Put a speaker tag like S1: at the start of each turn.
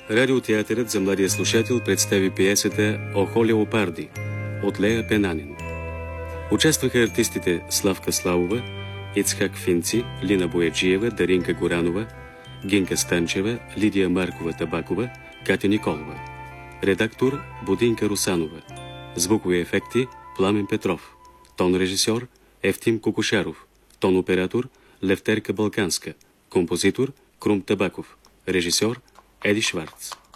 S1: Радиотеатърът за младия слушател представи пиесата «Охо, леопарди» от Лея Пенанин. Участваха артистите Славка Славова, Ицхак Финци, Лина Бояджиева, Даринка Горанова, Гинка Станчева, Лидия Маркова Табакова, Катя Николова. Редактор Будинка Русанова. Звукови ефекти Пламен Петров. Тон режисьор Евтим Кукушаров. Тон оператор Левтерка Балканска. Композитор Крум Табаков. Режисьор Еди Шварц.